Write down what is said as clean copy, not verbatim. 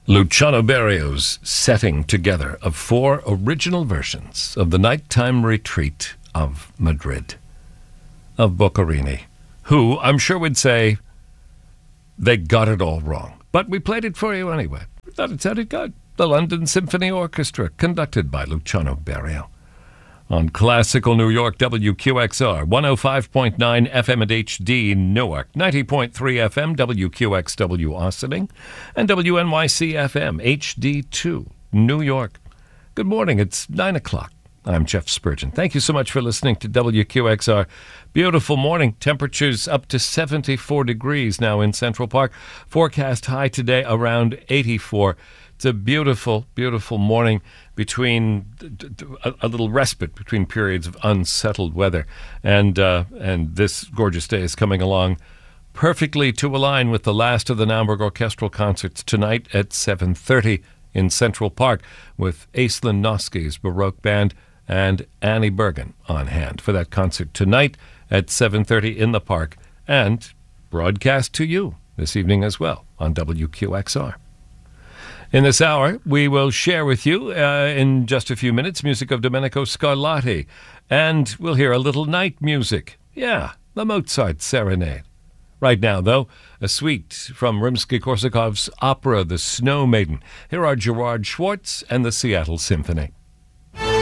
Luciano Berio's setting together of 4 original versions of the Nighttime Retreat of Madrid, of Boccherini, who I'm sure would say they got it all wrong. But we played it for you anyway. We thought it sounded good. The London Symphony Orchestra, conducted by Luciano Berio. On Classical New York, WQXR, 105.9 FM and HD Newark, 90.3 FM, WQXW Austining, and WNYC FM, HD2 New York. Good morning, it's 9 o'clock. I'm Jeff Spurgeon. Thank you so much for listening to WQXR. Beautiful morning. Temperatures up to 74 degrees now in Central Park. Forecast high today around 84. It's a beautiful, beautiful morning between a little respite between periods of unsettled weather. And this gorgeous day is coming along perfectly to align with the last of the Naumburg Orchestral Concerts tonight at 7:30 in Central Park with Aislinn Noski's Baroque Band and Annie Bergen on hand for that concert tonight at 7:30 in the park and broadcast to you this evening as well on WQXR. In this hour, we will share with you in just a few minutes music of Domenico Scarlatti, and we'll hear a little night music. Yeah, the Mozart Serenade. Right now, though, a suite from Rimsky-Korsakov's opera The Snow Maiden. Here are Gerard Schwartz and the Seattle Symphony.